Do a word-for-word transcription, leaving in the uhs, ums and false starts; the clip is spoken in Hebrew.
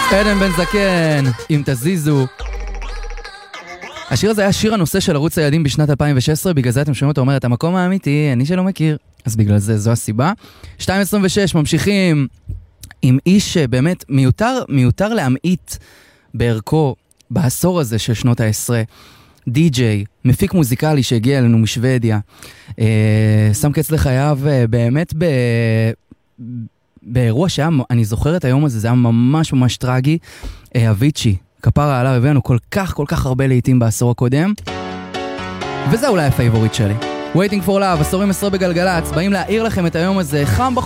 עדן בן זקן, אם תזיזו. השיר הזה היה שיר הנושא של ערוץ הילדים בשנת אלפיים ושש עשרה, בגלל זה אתם שומעים אותו אומר את המקום האמיתי, אני שלא מכיר, אז בגלל זה זו הסיבה. שתיים עשרים ושש, ממשיכים עם איש שבאמת מיותר, מיותר להמעיט בערכו בעשור הזה של שנות העשרה. די-ג'יי, מפיק מוזיקלי שהגיע אלינו משוודיה, אה, שם קץ לחייו באמת ב... באירוע שהיה, אני זוכר את היום הזה, זה היה ממש ממש טרגי. אה, אביצ'י, כפרה עליו, הבאנו כל כך כל כך הרבה לעיתים בעשור הקודם, וזה אולי הפייבוריט שלי. Waiting for Love, עשורים עשרה בגלגלץ, באים להעיר לכם את היום הזה, חם בחור.